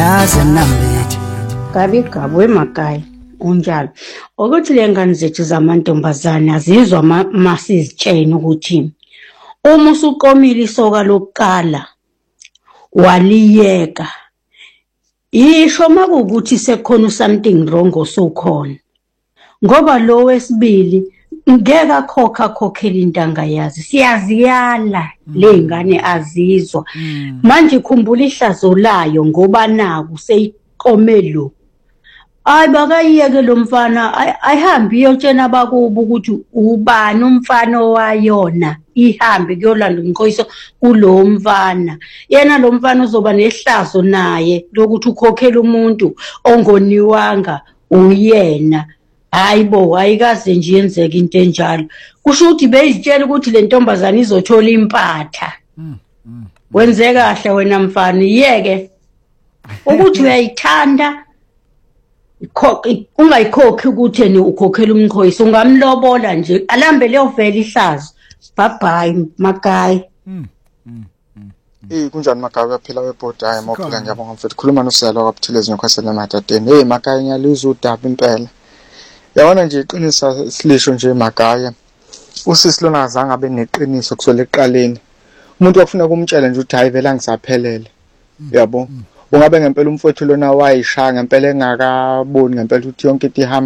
yaze nambethi Gabi gabwe makai unjalo ukuthi le ngane zethu zamantombazane azizwa masizitshena ukuthi uma usuqomile isoka lokuqala waliyeka isho makuthi sekhona something wrong osokhona ngoba lo wesibili ngeke akhokhela intanga yazi siyaziyala lengane azizwa manje ikhumbula ihlazo layo ngoba naku seyiqome lo ayibakayeke lo mfana ayihambi iyotshena bakubo ukuthi ubani umfana wayona ihambe kuyolanda inkoyiso kulo mfana yena lo mfana uzoba nehlazo naye lokuthi ukhokhela umuntu ongoniwanga uyena hayibo ayikaze nje yenzeke into enjalo kusho ukuthi bezitshela ukuthi le ntombazana izothola impatha wenze kahle wena mfana iyeke ukuthi uyayithanda ungayikhokhi ukuthi yena ukhokhela umkhoyisi ungamlobola nje alambe leyovela ihlazo bye Makai kunjani Makai uyaphila webhodi hayi mophila ngiyabonga mfethu khuluma noSiyalo kaButhulezi ngikhwesela emadadeni hey Makai ngiyalizwa udaba impela yabona nje iqinisa silisho nje Makai usisi lona azange abe neqiniso kusole eqaleni umuntu wakufuna kumtshela nje ukuthi hayi vela ngisaphelele yabo ungabe ngempela umfowethu lona wayishaya ngempela engakaboni ngempela ukuthi yonke into ihamba